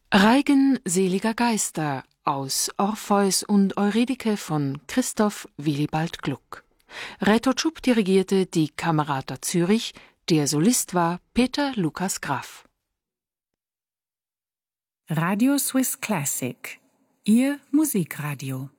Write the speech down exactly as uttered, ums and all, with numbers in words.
Reigen seliger Geister aus Orpheus und Eurydike von Christoph Willibald Gluck. Reto Tschupp dirigierte die Camerata Zürich, der Solist war Peter Lukas Graf. Radio Swiss Classic, Ihr Musikradio.